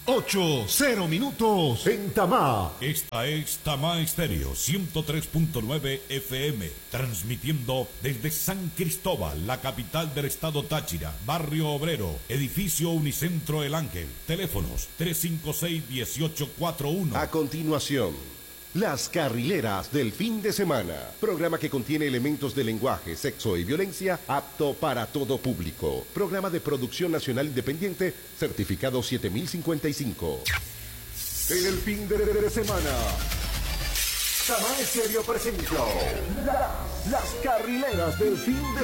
8:00 en Tamá. Esta es Tamá Estéreo 103.9 FM, transmitiendo desde San Cristóbal, la capital del estado Táchira, barrio Obrero, edificio Unicentro El Ángel. Teléfonos 356-1841. A continuación, Las Carrileras del Fin de Semana, programa que contiene elementos de lenguaje, sexo y violencia apto para todo público. Programa de producción nacional independiente, certificado 7055. En el fin de semana, Tamá Estéreo presentó Las Carrileras del Fin de